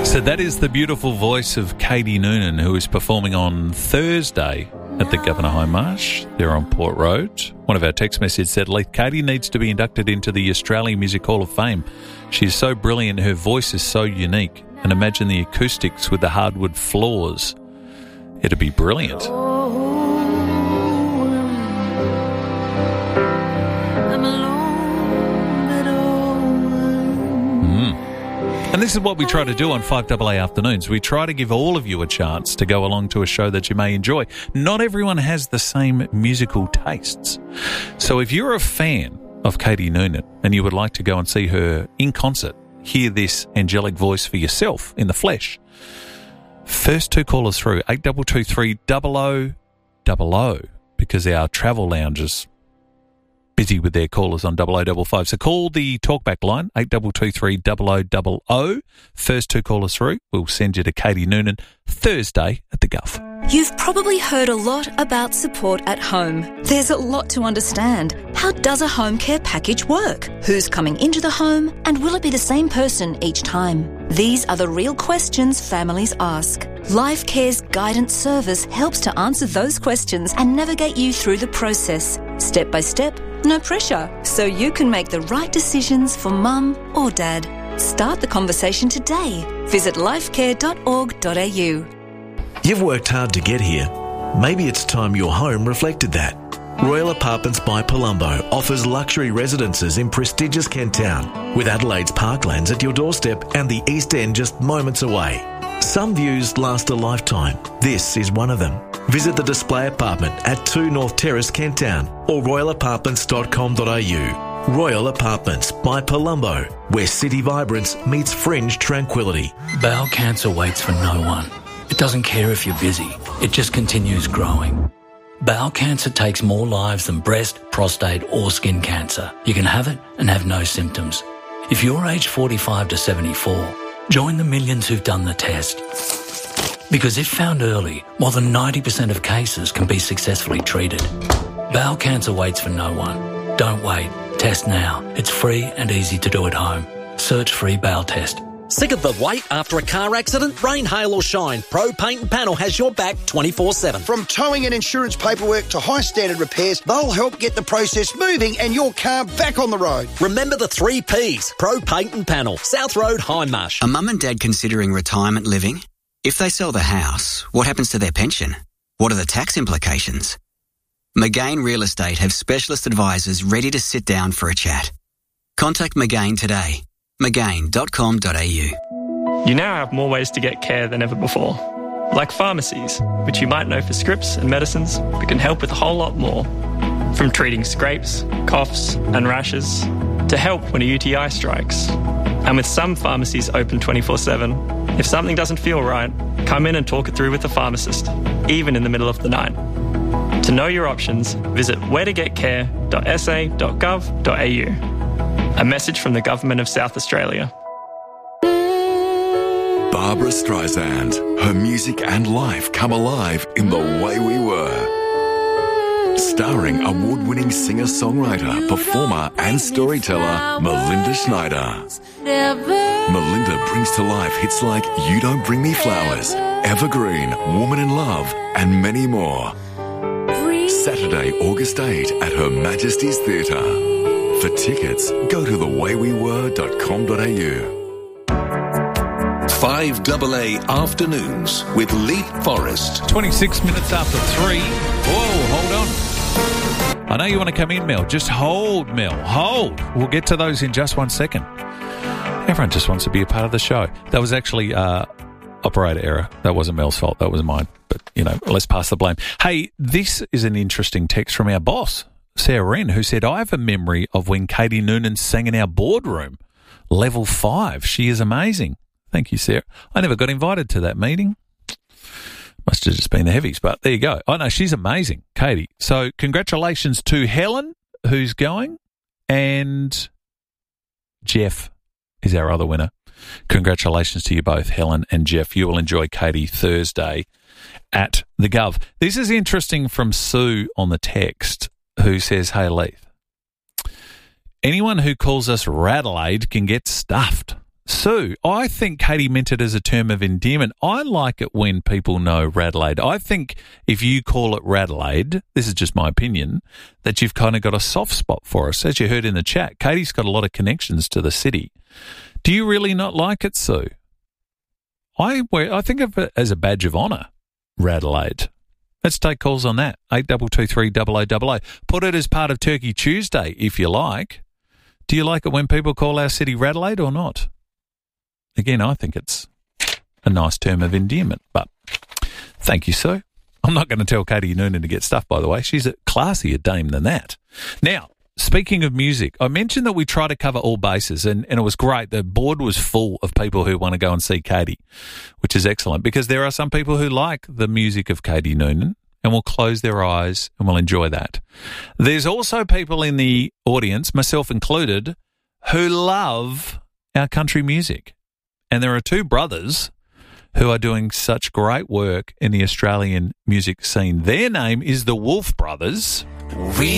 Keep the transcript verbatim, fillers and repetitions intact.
So that is the beautiful voice of Katie Noonan, who is performing on Thursday at the Governor Home Marsh there on Port Road. One of our text messages said, Leith, Katie needs to be inducted into the Australian Music Hall of Fame. She is so brilliant, her voice is so unique. And imagine the acoustics with the hardwood floors. It'd be brilliant. And this is what we try to do on five A A Afternoons. We try to give all of you a chance to go along to a show that you may enjoy. Not everyone has the same musical tastes. So if you're a fan of Katie Noonan and you would like to go and see her in concert, hear this angelic voice for yourself in the flesh, first two callers through, eight two two three, double oh double oh, because our travel lounge is busy with their callers on double oh double five. So call the talkback line, eight two two three, double oh double oh. First two callers through, we'll send you to Katie Noonan Thursday at the Gov. You've probably heard a lot about support at home. There's a lot to understand. How does a home care package work? Who's coming into the home? And will it be the same person each time? These are the real questions families ask. Life Care's guidance service helps to answer those questions and navigate you through the process, step by step. No pressure, so you can make the right decisions for mum or dad. Start the conversation today. Visit lifecare dot org dot a u. You've worked hard to get here. Maybe it's time your home reflected that. Royal Apartments by Palumbo offers luxury residences in prestigious Kent Town, with Adelaide's parklands at your doorstep and the East End just moments away. Some views last a lifetime. This is one of them. Visit the display apartment at two North Terrace, Kent Town, or royal apartments dot com dot a u. Royal Apartments by Palumbo, where city vibrance meets fringe tranquility. Bowel cancer waits for no one. It doesn't care if you're busy. It just continues growing. Bowel cancer takes more lives than breast, prostate or skin cancer. You can have it and have no symptoms. If you're aged forty-five to seventy-four, join the millions who've done the test. Because if found early, more than ninety percent of cases can be successfully treated. Bowel cancer waits for no one. Don't wait. Test now. It's free and easy to do at home. Search free bowel test. Sick of the wait after a car accident? Rain, hail or shine, Pro Paint and Panel has your back twenty-four seven. From towing and insurance paperwork to high standard repairs, they'll help get the process moving and your car back on the road. Remember the three P's. Pro Paint and Panel, South Road, Hindmarsh. Are mum and dad considering retirement living? If they sell the house, what happens to their pension? What are the tax implications? McGain Real Estate have specialist advisors ready to sit down for a chat. Contact McGain today. McGain dot com dot a u. You now have more ways to get care than ever before. Like pharmacies, which you might know for scripts and medicines, but can help with a whole lot more. From treating scrapes, coughs and rashes, to help when a U T I strikes. And with some pharmacies open twenty-four seven, if something doesn't feel right, come in and talk it through with the pharmacist, even in the middle of the night. To know your options, visit where to get care dot s a dot gov dot a u. A message from the Government of South Australia. Barbra Streisand. Her music and life come alive in The Way We Were. Starring award-winning singer-songwriter, performer and storyteller Melinda Schneider. Melinda brings to life hits like You Don't Bring Me Flowers, Evergreen, Woman in Love and many more. Saturday, August eighth at Her Majesty's Theatre. For tickets, go to the way we were dot com dot a u. five A A Afternoons with Leith Forrest. twenty-six minutes after three. Whoa, hold on. I know you want to come in, Mel. Just hold, Mel. Hold. We'll get to those in just one second. Everyone just wants to be a part of the show. That was actually uh, operator error. That wasn't Mel's fault. That was mine. But, you know, let's pass the blame. Hey, this is an interesting text from our boss, Sarah Wren, who said, I have a memory of when Katie Noonan sang in our boardroom, level five. She is amazing. Thank you, Sarah. I never got invited to that meeting. Must have just been the heavies, but there you go. I know, she's amazing, Katie. So congratulations to Helen, who's going, and Jeff is our other winner. Congratulations to you both, Helen and Jeff. You will enjoy Katie Thursday at the Gov. This is interesting from Sue on the text, who says, hey, Leith, anyone who calls us Radelaide can get stuffed. Sue, I think Katie meant it as a term of endearment. I like it when people know Radelaide. I think if you call it Radelaide, this is just my opinion, that you've kind of got a soft spot for us. As you heard in the chat, Katie's got a lot of connections to the city. Do you really not like it, Sue? I, I think of it as a badge of honour, Radelaide. Let's take calls on that. eight two two three, double oh double oh. Put it as part of Turkey Tuesday, if you like. Do you like it when people call our city Radelaide or not? Again, I think it's a nice term of endearment, but thank you, Sue. I'm not going to tell Katie Noonan to get stuff, by the way. She's a classier dame than that. Now, speaking of music, I mentioned that we try to cover all bases, and, and it was great. The board was full of people who want to go and see Katie, which is excellent because there are some people who like the music of Katie Noonan and will close their eyes and will enjoy that. There's also people in the audience, myself included, who love our country music. And there are two brothers who are doing such great work in the Australian music scene. Their name is the Wolf Brothers. We